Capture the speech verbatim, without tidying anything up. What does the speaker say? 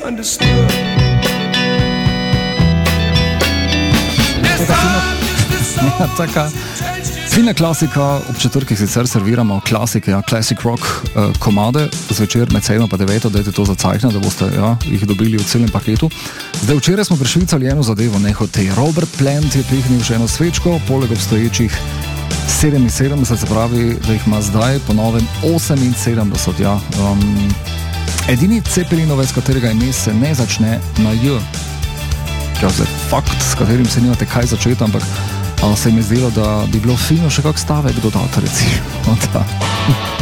Ja, taka fina klasika, ob četrkih sicer serviramo klasike, ja, classic rock uh, komade, zvečer med sedmo pa deveto, dajte to zacajkna, da boste ja, jih dobili v celem paketu. Zdaj, včeraj smo prešvicali eno zadevo, nehote. Robert Plant je pihnil še eno svečko, poleg obstoječih sedeminsedemdeset, se pravi, da jih ima zdaj po novem oseminsedemdeset, ja. Um, edini Cepelinovec, katerega ime se ne začne na J. Ja, zdaj, fakt, s katerim se nimate kaj začeti, ampak a se mi zdelo, da bi bilo fino še kak stavek dodati, recimo.